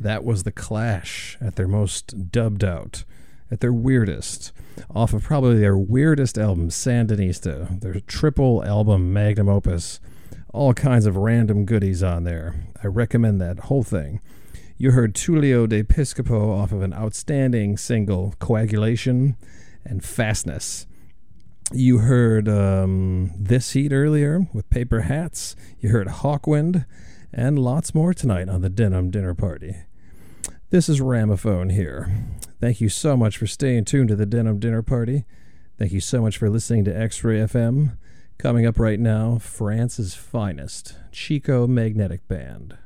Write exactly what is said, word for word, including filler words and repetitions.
That was The Clash at their most dubbed out, at their weirdest, off of probably their weirdest album, Sandinista, their triple album magnum opus. All kinds of random goodies on there. I recommend that whole thing. You heard Tullio de Piscopo off of an outstanding single, Coagulation and Fastness. You heard um, This Heat earlier with Paper Hats. You heard Hawkwind and lots more tonight on the Denim Dinner Party. This is Ramophone here. Thank you so much for staying tuned to the Denim Dinner Party. Thank you so much for listening to X-Ray F M. Coming up right now, France's finest, Chico Magnetic Band.